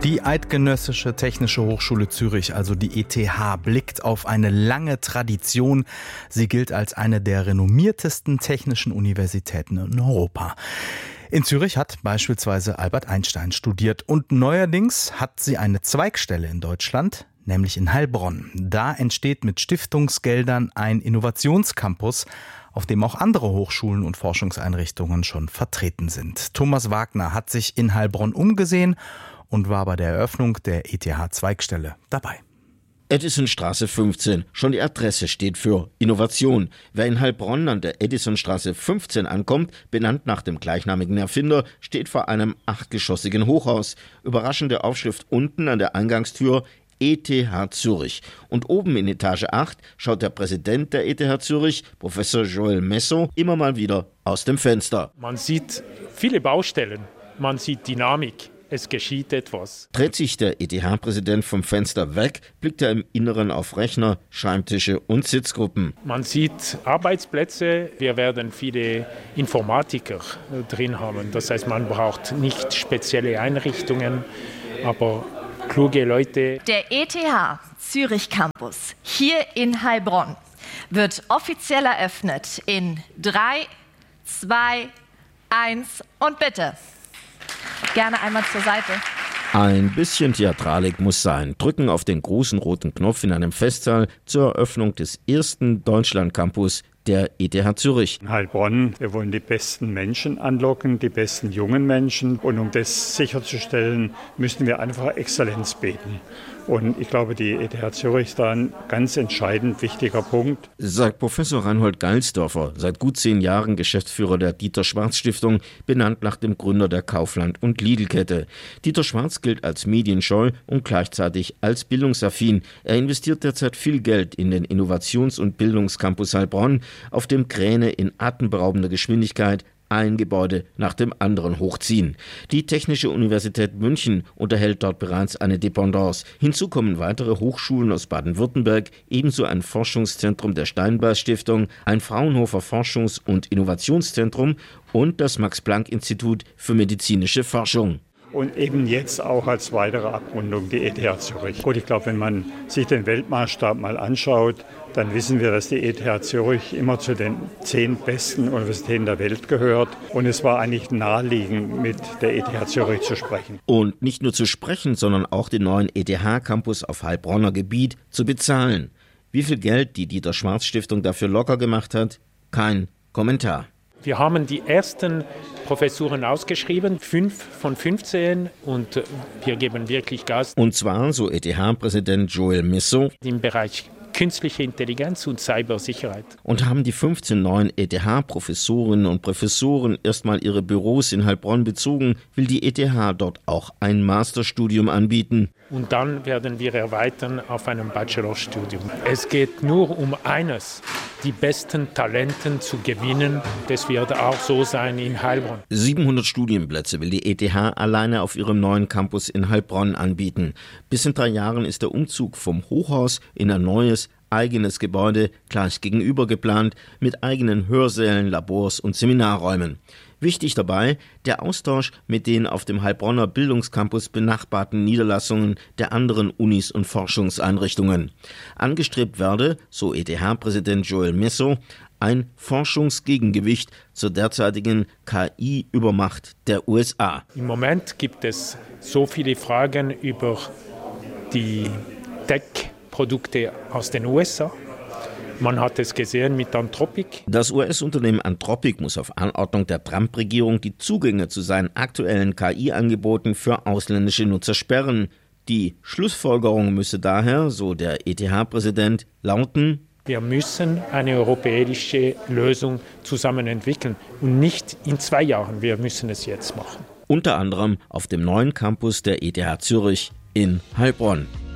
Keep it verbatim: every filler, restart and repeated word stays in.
Die Eidgenössische Technische Hochschule Zürich, also die E T H, blickt auf eine lange Tradition. Sie gilt als eine der renommiertesten technischen Universitäten in Europa. In Zürich hat beispielsweise Albert Einstein studiert und neuerdings hat sie eine Zweigstelle in Deutschland, nämlich in Heilbronn. Da entsteht mit Stiftungsgeldern ein Innovationscampus, auf dem auch andere Hochschulen und Forschungseinrichtungen schon vertreten sind. Thomas Wagner hat sich in Heilbronn umgesehen und war bei der Eröffnung der E T H-Zweigstelle dabei. Edisonstraße fünfzehn. Schon die Adresse steht für Innovation. Wer in Heilbronn an der Edisonstraße fünfzehn ankommt, benannt nach dem gleichnamigen Erfinder, steht vor einem achtgeschossigen Hochhaus. Überraschende Aufschrift unten an der Eingangstür: E T H Zürich. Und oben in Etage acht schaut der Präsident der E T H Zürich, Professor Joël Messo, immer mal wieder aus dem Fenster. Man sieht viele Baustellen, man sieht Dynamik. Es geschieht etwas. Dreht sich der E T H-Präsident vom Fenster weg, blickt er im Inneren auf Rechner, Schreibtische und Sitzgruppen. Man sieht Arbeitsplätze, wir werden viele Informatiker drin haben. Das heißt, man braucht nicht spezielle Einrichtungen, aber kluge Leute. Der E T H Zürich Campus hier in Heilbronn wird offiziell eröffnet in drei, zwei, eins und bitte. Gerne einmal zur Seite. Ein bisschen Theatralik muss sein. Drücken auf den großen roten Knopf in einem Festsaal zur Eröffnung des ersten Deutschland-Campus der E T H Zürich. In Heilbronn, wir wollen die besten Menschen anlocken, die besten jungen Menschen. Und um das sicherzustellen, müssen wir einfach Exzellenz beten. Und ich glaube, die E T H Zürich ist da ein ganz entscheidend wichtiger Punkt. Sagt Professor Reinhold Geilsdorfer, seit gut zehn Jahren Geschäftsführer der Dieter-Schwarz-Stiftung, benannt nach dem Gründer der Kaufland- und Lidl-Kette. Dieter Schwarz gilt als medienscheu und gleichzeitig als bildungsaffin. Er investiert derzeit viel Geld in den Innovations- und Bildungscampus Heilbronn, auf dem Kräne in atemberaubender Geschwindigkeit ein Gebäude nach dem anderen hochziehen. Die Technische Universität München unterhält dort bereits eine Dependance. Hinzu kommen weitere Hochschulen aus Baden-Württemberg, ebenso ein Forschungszentrum der Steinbeis-Stiftung, ein Fraunhofer Forschungs- und Innovationszentrum und das Max-Planck-Institut für medizinische Forschung. Und eben jetzt auch als weitere Abrundung die E T H Zürich. Gut, ich glaube, wenn man sich den Weltmaßstab mal anschaut, dann wissen wir, dass die E T H Zürich immer zu den zehn besten Universitäten der Welt gehört. Und es war eigentlich naheliegend, mit der E T H Zürich zu sprechen. Und nicht nur zu sprechen, sondern auch den neuen E T H-Campus auf Heilbronner Gebiet zu bezahlen. Wie viel Geld die Dieter-Schwarz-Stiftung dafür locker gemacht hat? Kein Kommentar. Wir haben die ersten Professuren ausgeschrieben, fünf von fünfzehn, und wir geben wirklich Gas. Und zwar, so E T H-Präsident Joël Messo, im Bereich künstliche Intelligenz und Cybersicherheit. Und haben die fünfzehn neuen E T H-Professorinnen und Professoren erstmal ihre Büros in Heilbronn bezogen, will die E T H dort auch ein Masterstudium anbieten. Und dann werden wir erweitern auf einem Bachelorstudium. Es geht nur um eines, die besten Talenten zu gewinnen. Das wird auch so sein in Heilbronn. siebenhundert Studienplätze will die E T H alleine auf ihrem neuen Campus in Heilbronn anbieten. Bis in drei Jahren ist der Umzug vom Hochhaus in ein neues, eigenes Gebäude gleich gegenüber geplant, mit eigenen Hörsälen, Labors und Seminarräumen. Wichtig dabei der Austausch mit den auf dem Heilbronner Bildungscampus benachbarten Niederlassungen der anderen Unis und Forschungseinrichtungen. Angestrebt werde, so E T H-Präsident Joël Messo, ein Forschungsgegengewicht zur derzeitigen K I-Übermacht der U S A. Im Moment gibt es so viele Fragen über die Tech-Produkte aus den U S A. Man hat es gesehen mit Anthropic. Das U S-Unternehmen Anthropic muss auf Anordnung der Trump-Regierung die Zugänge zu seinen aktuellen K I-Angeboten für ausländische Nutzer sperren. Die Schlussfolgerung müsse daher, so der E T H-Präsident, lauten: Wir müssen eine europäische Lösung zusammen entwickeln und nicht in zwei Jahren. Wir müssen es jetzt machen. Unter anderem auf dem neuen Campus der E T H Zürich in Heilbronn.